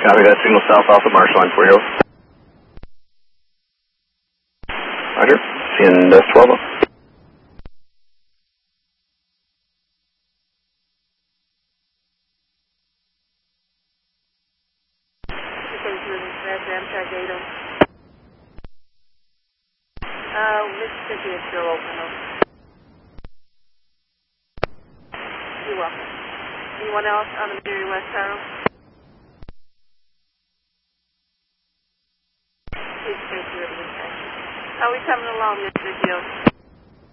Copy that. Signal south off the marsh line for you. Roger. CN 12. Mississippi is still open. You're welcome. Anyone else on the Missouri West Tunnel? Please stay clear of the intersection. How are we coming along, Mr. Gill?